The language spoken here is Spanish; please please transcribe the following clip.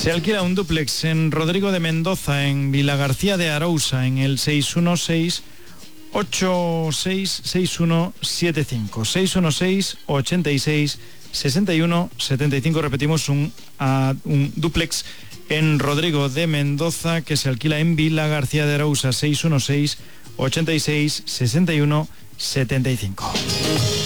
Se alquila un dúplex en Rodrigo de Mendoza, en Vilagarcía de Arousa, en el 616-866175. 616-866175. Repetimos, un dúplex en Rodrigo de Mendoza que se alquila en Vilagarcía de Arousa. 616-866175.